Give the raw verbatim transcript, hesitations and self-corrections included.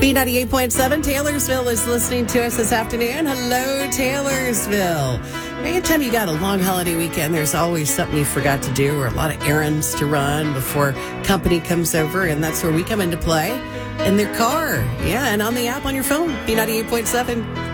B ninety-eight point seven, Taylorsville is listening to us this afternoon. Hello, Taylorsville. Anytime you got a long holiday weekend, there's always something you forgot to do or a lot of errands to run before company comes over, and that's where we come into play in their car. Yeah, and on the app on your phone, B ninety-eight point seven.